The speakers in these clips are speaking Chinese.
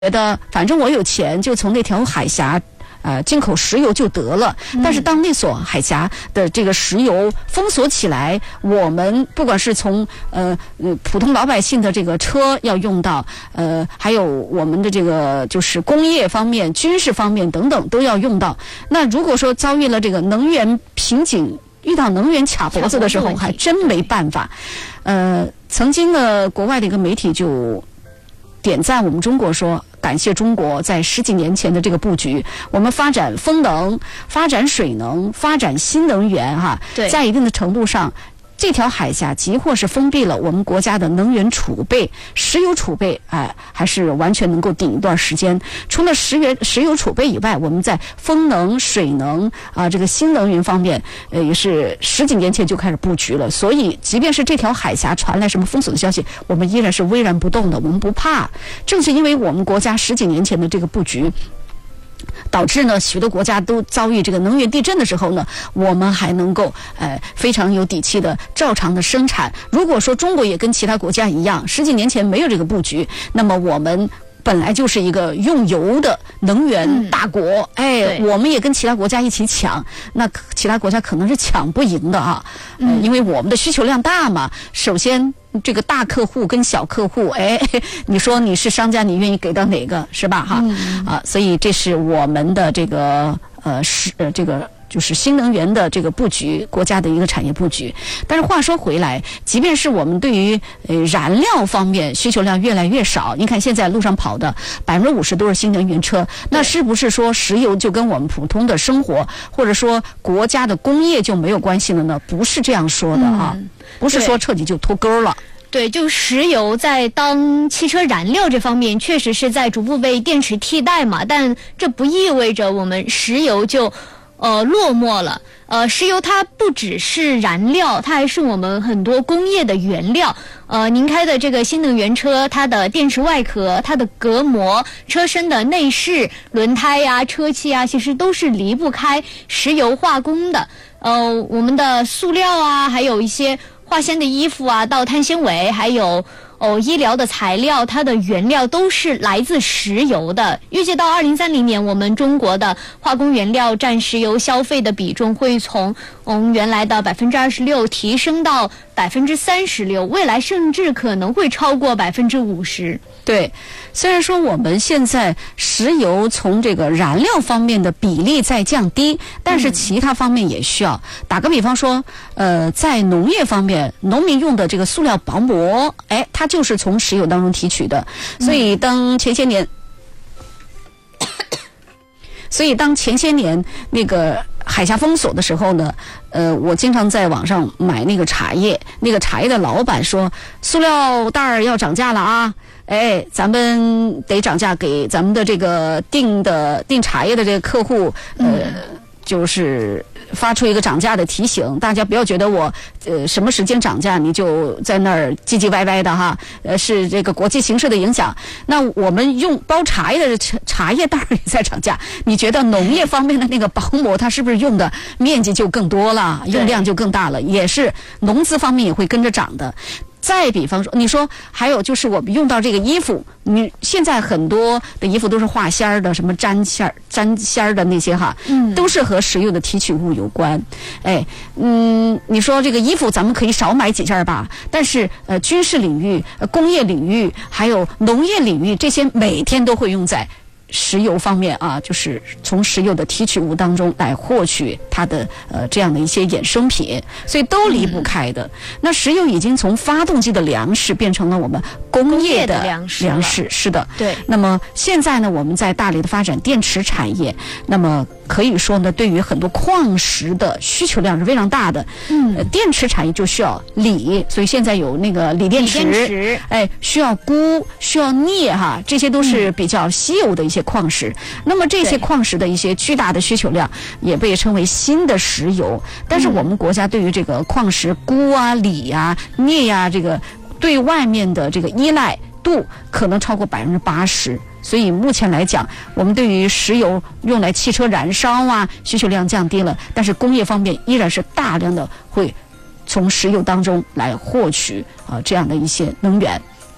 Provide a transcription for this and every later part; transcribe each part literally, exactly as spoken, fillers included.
得反正我有钱，就从那条海峡。呃，进口石油就得了，但是当那所海峡的这个石油封锁起来，我们不管是从呃呃普通老百姓的这个车要用到，呃，还有我们的这个就是工业方面、军事方面等等都要用到。那如果说遭遇了这个能源瓶颈，遇到能源卡脖子的时候，还真没办法。呃，曾经呢，国外的一个媒体就点赞我们中国说。感谢中国在十几年前的这个布局，我们发展风能、发展水能、发展新能源，哈，在一定的程度上，这条海峡几乎是封闭了我们国家的能源储备、石油储备，哎，还是完全能够顶一段时间。除了石油石油储备以外，我们在风能、水能啊这个新能源方面，呃，也是十几年前就开始布局了。所以，即便是这条海峡传来什么封锁的消息，我们依然是巍然不动的，我们不怕。正是因为我们国家十几年前的这个布局。导致呢，许多国家都遭遇这个能源地震的时候呢，我们还能够呃非常有底气的照常的生产。如果说中国也跟其他国家一样，十几年前没有这个布局，那么我们本来就是一个用油的能源大国，嗯、哎，我们也跟其他国家一起抢，那其他国家可能是抢不赢的啊，嗯、呃，因为我们的需求量大嘛。首先。这个大客户跟小客户，哎，你说你是商家，你愿意给到哪个，是吧？哈，嗯、啊，所以这是我们的这个呃是呃这个就是新能源的这个布局，国家的一个产业布局。但是话说回来，即便是我们对于呃燃料方面需求量越来越少，你看现在路上跑的百分之五十都是新能源车，那是不是说石油就跟我们普通的生活或者说国家的工业就没有关系了呢？不是这样说的啊。嗯不是说彻底就脱钩了。 对，就石油在当汽车燃料这方面，确实是在逐步被电池替代嘛，但这不意味着我们石油就呃落寞了。呃，石油它不只是燃料，它还是我们很多工业的原料。呃，您开的这个新能源车，它的电池外壳、它的隔膜、车身的内饰、轮胎呀、车漆啊，其实都是离不开石油化工的。呃，我们的塑料啊，还有一些化纤的衣服啊，到碳纤维，还有哦医疗的材料，它的原料都是来自石油的。预计到二零三零年，我们中国的化工原料占石油消费的比重会从嗯原来的百分之二十六提升到百分之三十六，未来甚至可能会超过百分之五十。 对，虽然说我们现在石油从这个燃料方面的比例在降低，但是其他方面也需要。嗯、打个比方说，呃，在农业方面，农民用的这个塑料薄膜，哎，它就是从石油当中提取的。所以当前些年，嗯、所以当前些年那个海峡封锁的时候呢，呃，我经常在网上买那个茶叶，那个茶叶的老板说，塑料袋儿要涨价了啊。哎，咱们得涨价给咱们的这个订的订茶叶的这个客户，呃，嗯、就是发出一个涨价的提醒，大家不要觉得我呃什么时间涨价你就在那儿唧唧歪歪的哈，呃，是这个国际形势的影响。那我们用包茶叶的茶茶叶袋也在涨价，你觉得农业方面的那个薄膜它是不是用的面积就更多了，用量就更大了？也是农资方面也会跟着涨的。再比方说，你说还有就是我们用到这个衣服，你现在很多的衣服都是化纤儿的，什么粘线儿、粘纤儿的那些哈，嗯，都是和石油的提取物有关。哎，嗯，你说这个衣服咱们可以少买几件吧，但是呃，军事领域、呃、工业领域还有农业领域，这些每天都会用在石油方面啊，就是从石油的提取物当中来获取它的呃这样的一些衍生品，所以都离不开的。嗯、那石油已经从发动机的粮食变成了我们工业的粮食，粮食是的。 对。 那么现在呢，我们在大力的发展电池产业，那么可以说呢，对于很多矿石的需求量是非常大的。嗯。呃、电池产业就需要锂，所以现在有那个锂电池， 锂电池哎，需要钴，需要镍哈，这些都是比较稀有的一些矿石。嗯、那么这些矿石的一些巨大的需求量也被称为新的石油。但是我们国家对于这个矿石钴啊、锂啊、镍呀、啊，这个对外面的这个依赖度可能超过百分之八十。所以目前来讲，我们对于石油用来汽车燃烧啊，需求量降低了，但是工业方面依然是大量的会从石油当中来获取啊、呃、这样的一些能源。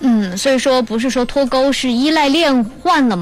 嗯，所以说不是说脱钩，是依赖链换了嘛。